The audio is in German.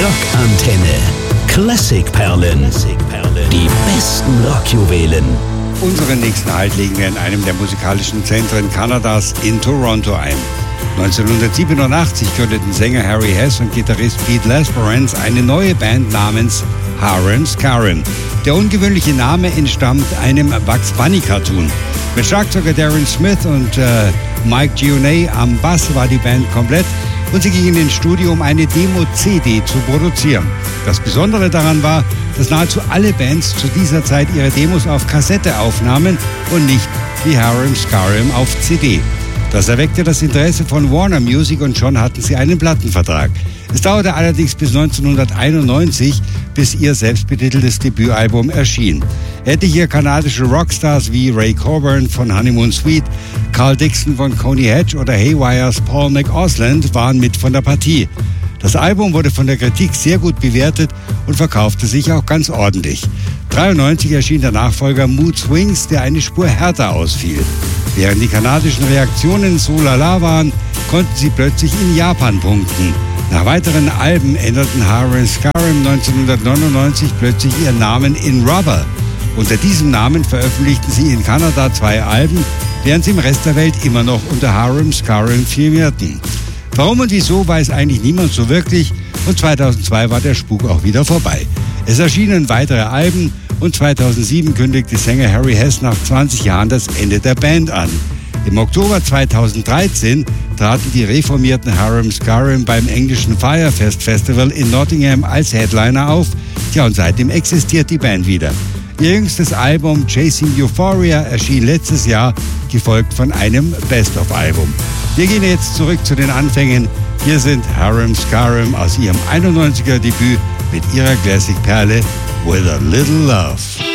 Rockantenne. Klassikperlen. Die besten Rockjuwelen. Unseren nächsten Halt legen wir in einem der musikalischen Zentren Kanadas in Toronto ein. 1987 gründeten Sänger Harry Hess und Gitarrist Pete Lesperance eine neue Band namens Hiram Scarum. Der ungewöhnliche Name entstammt einem Bugs Bunny Cartoon. Mit Schlagzeuger Darren Smith und Mike Gione am Bass war die Band komplett und sie gingen ins Studio, um eine Demo-CD zu produzieren. Das Besondere daran war, dass nahezu alle Bands zu dieser Zeit ihre Demos auf Kassette aufnahmen und nicht wie Hiram Scarum auf CD. Das erweckte das Interesse von Warner Music und schon hatten sie einen Plattenvertrag. Es dauerte allerdings bis 1991, bis ihr selbstbetiteltes Debütalbum erschien. Etliche kanadische Rockstars wie Ray Coburn von Honeymoon Suite, Carl Dixon von Coney Hatch oder Haywires Paul McAusland waren mit von der Partie. Das Album wurde von der Kritik sehr gut bewertet und verkaufte sich auch ganz ordentlich. 1993 erschien der Nachfolger Mood Swings, der eine Spur härter ausfiel. Während die kanadischen Reaktionen so lala waren, konnten sie plötzlich in Japan punkten. Nach weiteren Alben änderten Hiram Scarum 1999 plötzlich ihren Namen in Rubber. Unter diesem Namen veröffentlichten sie in Kanada 2 Alben, während sie im Rest der Welt immer noch unter Hiram Scarum firmierten. Warum und wieso weiß eigentlich niemand so wirklich und 2002 war der Spuk auch wieder vorbei. Es erschienen weitere Alben und 2007 kündigte Sänger Harry Hess nach 20 Jahren das Ende der Band an. Im Oktober 2013 traten die reformierten Hiram Scarum beim englischen Firefest Festival in Nottingham als Headliner auf. Tja, und seitdem existiert die Band wieder. Ihr jüngstes Album Chasing Euphoria erschien letztes Jahr, gefolgt von einem Best-of-Album. Wir gehen jetzt zurück zu den Anfängen. Hier sind Hiram Scarum aus ihrem 91er Debüt mit ihrer Classic-Perle With a Little Love.